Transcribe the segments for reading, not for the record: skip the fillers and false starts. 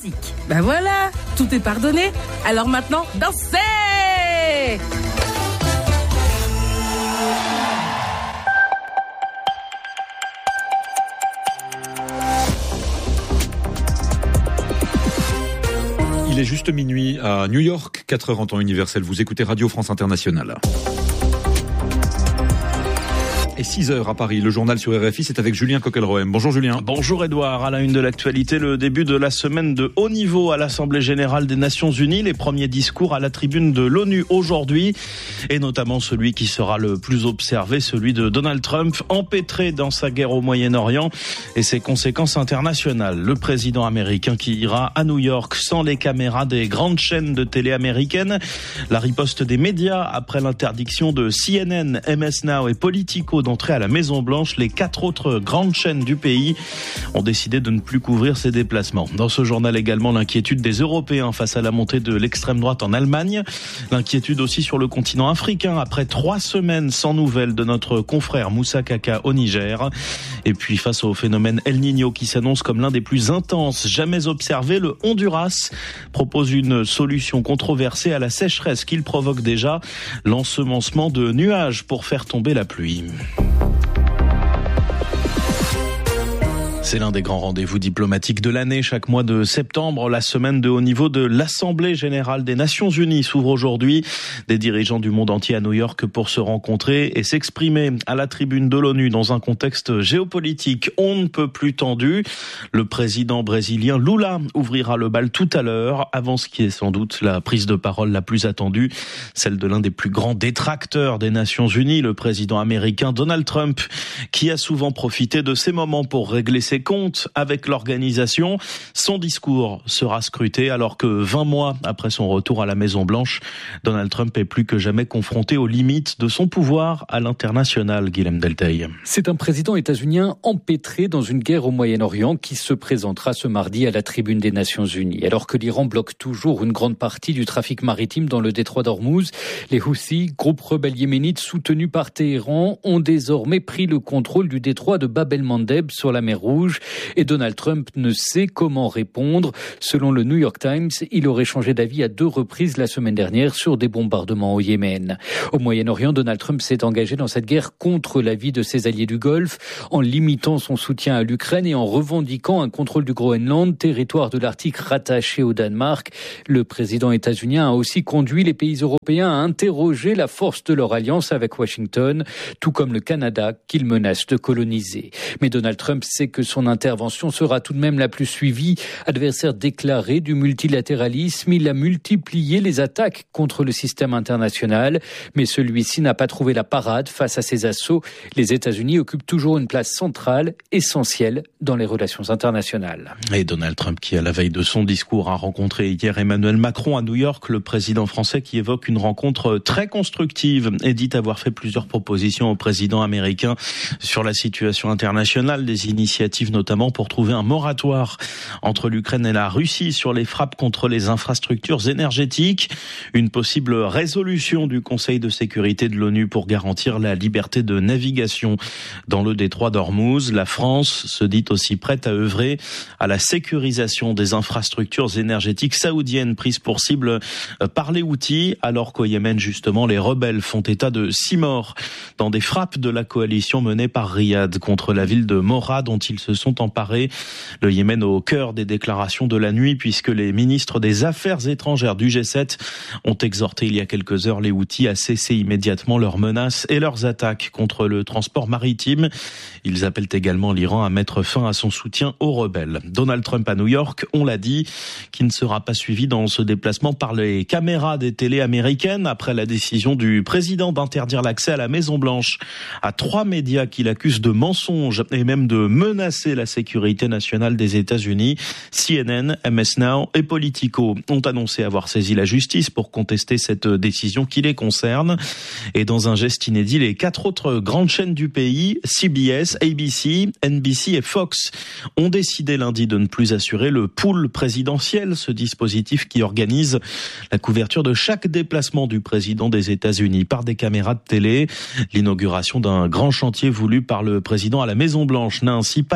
Ben voilà, tout est pardonné. Alors maintenant, dansez! Il est juste minuit à New York, 4h en temps universel. Vous écoutez Radio France Internationale. Et 6h à Paris, le journal sur RFI, c'est avec Julien Coquelroem. Bonjour Julien. Bonjour Edouard. À la une de l'actualité, le début de la semaine de haut niveau à l'Assemblée Générale des Nations Unies. Les premiers discours à la tribune de l'ONU aujourd'hui. Et notamment celui qui sera le plus observé, celui de Donald Trump, empêtré dans sa guerre au Moyen-Orient et ses conséquences internationales. Le président américain qui ira à New York sans les caméras des grandes chaînes de télé américaines. La riposte des médias après l'interdiction de CNN, MS Now et Politico d'entrer à la Maison-Blanche. Les 4 autres grandes chaînes du pays ont décidé de ne plus couvrir ces déplacements. Dans ce journal également, l'inquiétude des Européens face à la montée de l'extrême droite en Allemagne. L'inquiétude aussi sur le continent africain après 3 semaines sans nouvelles de notre confrère Moussa Kaka au Niger. Et puis face au phénomène El Niño qui s'annonce comme l'un des plus intenses jamais observés, le Honduras propose une solution controversée à la sécheresse qu'il provoque déjà, l'ensemencement de nuages pour faire tomber la pluie. C'est l'un des grands rendez-vous diplomatiques de l'année. Chaque mois de septembre, la semaine de haut niveau de l'Assemblée Générale des Nations Unies s'ouvre aujourd'hui. Des dirigeants du monde entier à New York pour se rencontrer et s'exprimer à la tribune de l'ONU dans un contexte géopolitique on ne peut plus tendu. Le président brésilien Lula ouvrira le bal tout à l'heure, avant ce qui est sans doute la prise de parole la plus attendue, celle de l'un des plus grands détracteurs des Nations Unies, le président américain Donald Trump, qui a souvent profité de ces moments pour régler ses comptes avec l'organisation. Son discours sera scruté alors que 20 mois après son retour à la Maison-Blanche, Donald Trump est plus que jamais confronté aux limites de son pouvoir à l'international. Guilhem Delteil. C'est un président états-unien empêtré dans une guerre au Moyen-Orient qui se présentera ce mardi à la tribune des Nations Unies. Alors que l'Iran bloque toujours une grande partie du trafic maritime dans le détroit d'Ormuz, les Houthis, groupe rebelle yéménite soutenu par Téhéran, ont désormais pris le contrôle du détroit de Bab el-Mandeb sur la mer Rouge. Et Donald Trump ne sait comment répondre. Selon le New York Times, il aurait changé d'avis à 2 reprises la semaine dernière sur des bombardements au Yémen. Au Moyen-Orient, Donald Trump s'est engagé dans cette guerre contre l'avis de ses alliés du Golfe, en limitant son soutien à l'Ukraine et en revendiquant un contrôle du Groenland, territoire de l'Arctique rattaché au Danemark. Le président états-unien a aussi conduit les pays européens à interroger la force de leur alliance avec Washington, tout comme le Canada qu'il menace de coloniser. Mais Donald Trump sait que son intervention sera tout de même la plus suivie. Adversaire déclaré du multilatéralisme, il a multiplié les attaques contre le système international, mais celui-ci n'a pas trouvé la parade face à ces assauts. Les États-Unis occupent toujours une place centrale, essentielle dans les relations internationales. Et Donald Trump qui, à la veille de son discours, a rencontré hier Emmanuel Macron à New York, le président français qui évoque une rencontre très constructive et dit avoir fait plusieurs propositions au président américain sur la situation internationale, des initiatives notamment pour trouver un moratoire entre l'Ukraine et la Russie sur les frappes contre les infrastructures énergétiques, une possible résolution du Conseil de sécurité de l'ONU pour garantir la liberté de navigation dans le détroit d'Ormuz. La France se dit aussi prête à œuvrer à la sécurisation des infrastructures énergétiques saoudiennes prises pour cible par les Houthis, alors qu'au Yémen justement les rebelles font état de 6 morts dans des frappes de la coalition menée par Riyad contre la ville de Mora dont ils se sont emparés. Le Yémen au cœur des déclarations de la nuit puisque les ministres des Affaires étrangères du G7 ont exhorté il y a quelques heures les Houthis à cesser immédiatement leurs menaces et leurs attaques contre le transport maritime. Ils appellent également l'Iran à mettre fin à son soutien aux rebelles. Donald Trump à New York, on l'a dit, qui ne sera pas suivi dans ce déplacement par les caméras des télés américaines après la décision du président d'interdire l'accès à la Maison-Blanche à 3 médias qu'il accuse de mensonges et même de menacer la sécurité nationale des États-Unis. CNN, MS Now et Politico ont annoncé avoir saisi la justice pour contester cette décision qui les concerne. Et dans un geste inédit, les 4 autres grandes chaînes du pays, CBS, ABC, NBC et Fox, ont décidé lundi de ne plus assurer le pool présidentiel, ce dispositif qui organise la couverture de chaque déplacement du président des États-Unis par des caméras de télé. L'inauguration d'un grand chantier voulu par le président à la Maison-Blanche n'a ainsi pas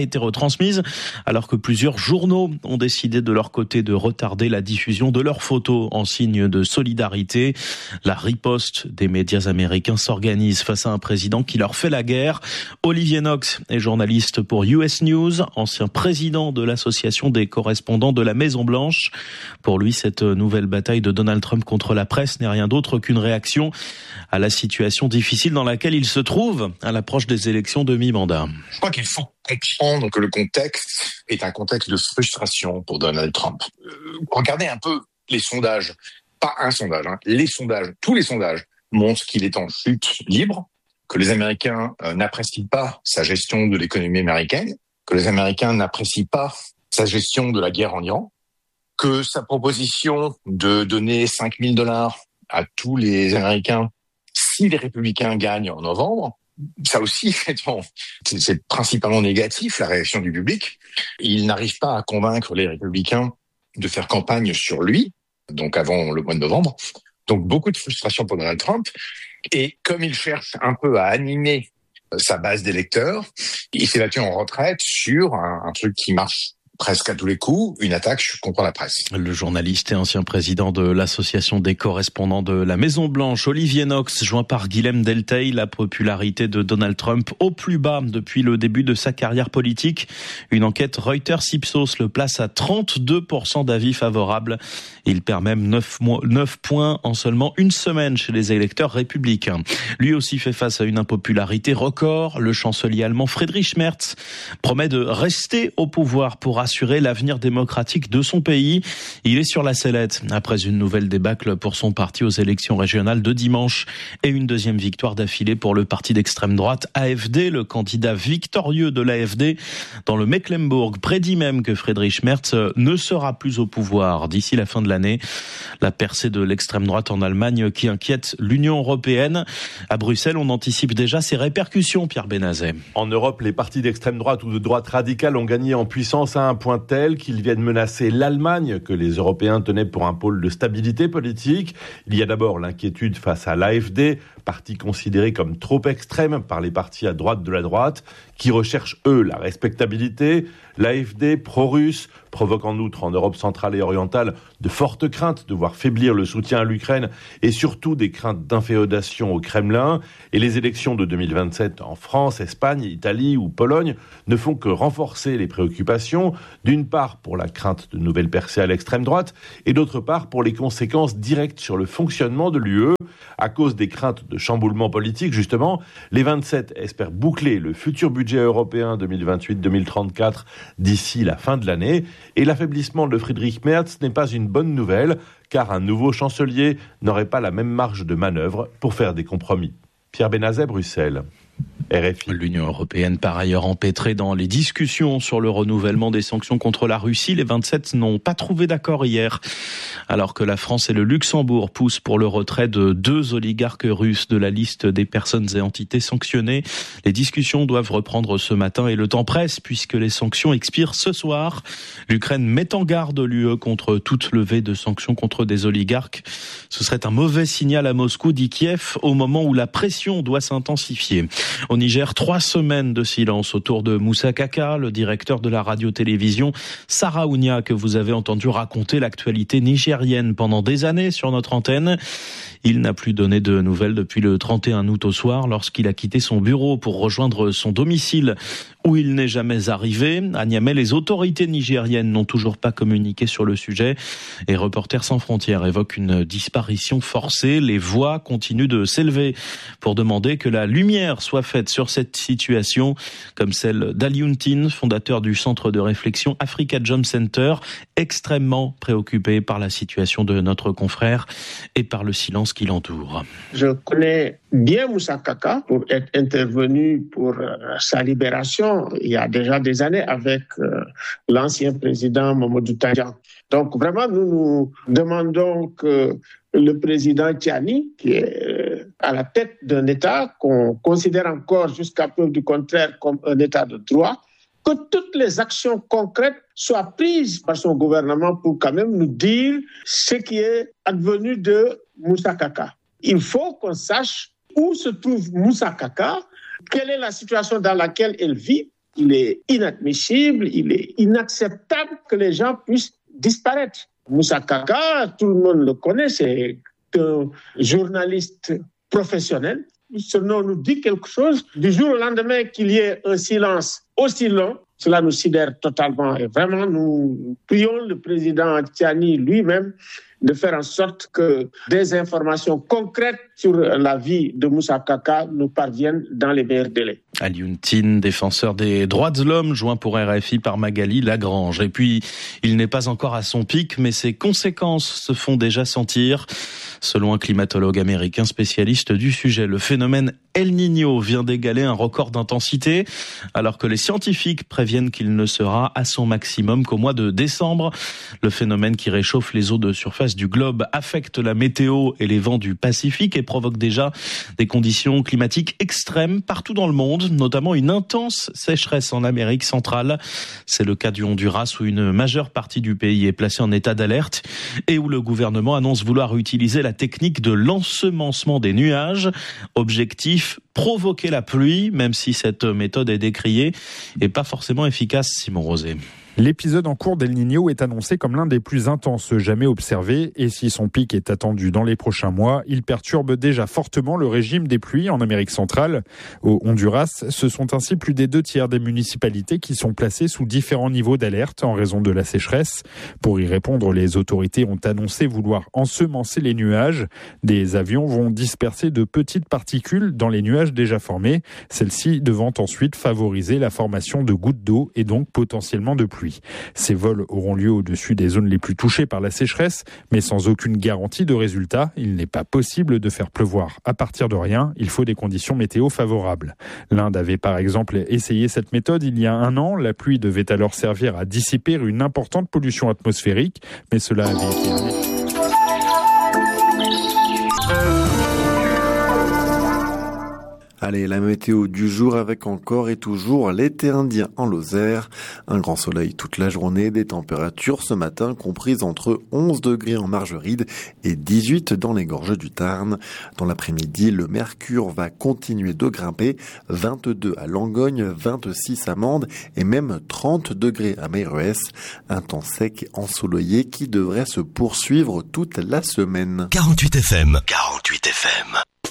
été retransmise, alors que plusieurs journaux ont décidé de leur côté de retarder la diffusion de leurs photos en signe de solidarité. La riposte des médias américains s'organise face à un président qui leur fait la guerre. Olivier Knox est journaliste pour US News, ancien président de l'association des correspondants de la Maison-Blanche. Pour lui, cette nouvelle bataille de Donald Trump contre la presse n'est rien d'autre qu'une réaction à la situation difficile dans laquelle il se trouve à l'approche des élections de mi-mandat. Je crois qu'il faut comprendre que le contexte est un contexte de frustration pour Donald Trump. Regardez un peu les sondages, pas un sondage, les sondages, tous les sondages montrent qu'il est en chute libre, que les Américains n'apprécient pas sa gestion de l'économie américaine, que les Américains n'apprécient pas sa gestion de la guerre en Iran, que sa proposition de donner $5 000 à tous les Américains si les républicains gagnent en novembre, ça aussi, c'est principalement négatif, la réaction du public. Il n'arrive pas à convaincre les républicains de faire campagne sur lui, donc avant le mois de novembre. Donc beaucoup de frustration pour Donald Trump. Et comme il cherche un peu à animer sa base d'électeurs, il s'est battu en retraite sur un truc qui marche presque à tous les coups, une attaque contre la presse. Le journaliste et ancien président de l'association des correspondants de la Maison-Blanche, Olivier Knox, joint par Guilhem Delteil, la popularité de Donald Trump au plus bas depuis le début de sa carrière politique. Une enquête Reuters-Ipsos le place à 32% d'avis favorables. Il perd même 9 points en seulement une semaine chez les électeurs républicains. Lui aussi fait face à une impopularité record. Le chancelier allemand Friedrich Merz promet de rester au pouvoir pour assurer l'avenir démocratique de son pays. Il est sur la sellette après une nouvelle débâcle pour son parti aux élections régionales de dimanche et une deuxième victoire d'affilée pour le parti d'extrême droite AfD. Le candidat victorieux de l'AfD dans le Mecklembourg prédit même que Friedrich Merz ne sera plus au pouvoir d'ici la fin de l'année. La percée de l'extrême droite en Allemagne qui inquiète l'Union européenne. À Bruxelles, on anticipe déjà ses répercussions, Pierre Benazet. En Europe, les partis d'extrême droite ou de droite radicale ont gagné en puissance à un point tel qu'ils viennent menacer l'Allemagne, que les Européens tenaient pour un pôle de stabilité politique. Il y a d'abord l'inquiétude face à l'AfD, parti considéré comme trop extrême par les partis à droite de la droite, qui recherchent, eux, la respectabilité. L'AfD, pro-russe, provoque en outre en Europe centrale et orientale de fortes craintes de voir faiblir le soutien à l'Ukraine et surtout des craintes d'inféodation au Kremlin. Et les élections de 2027 en France, Espagne, Italie ou Pologne ne font que renforcer les préoccupations, d'une part pour la crainte de nouvelles percées à l'extrême droite et d'autre part pour les conséquences directes sur le fonctionnement de l'UE. À cause des craintes de chamboulement politique, justement, les 27 espèrent boucler le futur budget européen 2028-2034 d'ici la fin de l'année. Et l'affaiblissement de Friedrich Merz n'est pas une bonne nouvelle, car un nouveau chancelier n'aurait pas la même marge de manœuvre pour faire des compromis. Pierre Benazet, Bruxelles. RFI. L'Union européenne, par ailleurs empêtrée dans les discussions sur le renouvellement des sanctions contre la Russie, les 27 n'ont pas trouvé d'accord hier. Alors que la France et le Luxembourg poussent pour le retrait de 2 oligarques russes de la liste des personnes et entités sanctionnées, les discussions doivent reprendre ce matin et le temps presse puisque les sanctions expirent ce soir. L'Ukraine met en garde l'UE contre toute levée de sanctions contre des oligarques. Ce serait un mauvais signal à Moscou, dit Kiev, au moment où la pression doit s'intensifier. Au Niger, 3 semaines de silence autour de Moussa Kaka, le directeur de la radio-télévision Sarah Ounia, que vous avez entendu raconter l'actualité nigérienne pendant des années sur notre antenne. Il n'a plus donné de nouvelles depuis le 31 août au soir, lorsqu'il a quitté son bureau pour rejoindre son domicile où il n'est jamais arrivé. À Niamey, les autorités nigériennes n'ont toujours pas communiqué sur le sujet et Reporters sans frontières évoque une disparition forcée. Les voix continuent de s'élever pour demander que la lumière soit faite sur cette situation, comme celle d'Alioune, fondateur du centre de réflexion Africa Jom Center, extrêmement préoccupé par la situation de notre confrère et par le silence qui l'entoure. Je connais bien Moussa Kaka pour être intervenu pour sa libération il y a déjà des années avec l'ancien président Mamadou Tandja. Donc vraiment, nous demandons que le président Tiani, qui est à la tête d'un État qu'on considère encore jusqu'à preuve du contraire comme un État de droit, que toutes les actions concrètes soient prises par son gouvernement pour quand même nous dire ce qui est advenu de Moussa Kaka. Il faut qu'on sache où se trouve Moussa Kaka, quelle est la situation dans laquelle elle vit, il est inadmissible, il est inacceptable que les gens puissent disparaître. Moussa Kaka, tout le monde le connaît, c'est un journaliste professionnel. Ce nom nous dit quelque chose. Du jour au lendemain qu'il y ait un silence aussi long, cela nous sidère totalement. Et vraiment, nous prions le président Tiani lui-même de faire en sorte que des informations concrètes sur la vie de Moussa Kaka nous parviennent dans les meilleurs délais. Alioune Tine, défenseur des droits de l'homme, joint pour RFI par Magali Lagrange. Et puis, il n'est pas encore à son pic, mais ses conséquences se font déjà sentir. Selon un climatologue américain spécialiste du sujet, le phénomène El Niño vient d'égaler un record d'intensité, alors que les scientifiques préviennent qu'il ne sera à son maximum qu'au mois de décembre. Le phénomène qui réchauffe les eaux de surface du globe affecte la météo et les vents du Pacifique et provoque déjà des conditions climatiques extrêmes partout dans le monde, notamment une intense sécheresse en Amérique centrale. C'est le cas du Honduras où une majeure partie du pays est placée en état d'alerte et où le gouvernement annonce vouloir utiliser la technique de l'ensemencement des nuages. Objectif, provoquer la pluie, même si cette méthode est décriée et pas forcément efficace, Simon Rosé. L'épisode en cours d'El Niño est annoncé comme l'un des plus intenses jamais observés et si son pic est attendu dans les prochains mois, il perturbe déjà fortement le régime des pluies en Amérique centrale. Au Honduras, ce sont ainsi plus des 2/3 des municipalités qui sont placées sous différents niveaux d'alerte en raison de la sécheresse. Pour y répondre, les autorités ont annoncé vouloir ensemencer les nuages. Des avions vont disperser de petites particules dans les nuages déjà formés, celles-ci devant ensuite favoriser la formation de gouttes d'eau et donc potentiellement de pluie. Ces vols auront lieu au-dessus des zones les plus touchées par la sécheresse, mais sans aucune garantie de résultat. Il n'est pas possible de faire pleuvoir à partir de rien, il faut des conditions météo favorables. L'Inde avait par exemple essayé cette méthode il y a 1 an. La pluie devait alors servir à dissiper une importante pollution atmosphérique, mais cela avait été annulé. Allez, la météo du jour avec encore et toujours l'été indien en Lozère. Un grand soleil toute la journée, des températures ce matin comprises entre 11 degrés en Margeride et 18 dans les gorges du Tarn. Dans l'après-midi, le mercure va continuer de grimper, 22 à Langogne, 26 à Mende et même 30 degrés à Meyrues. Un temps sec ensoleillé qui devrait se poursuivre toute la semaine. 48 FM. 48 FM.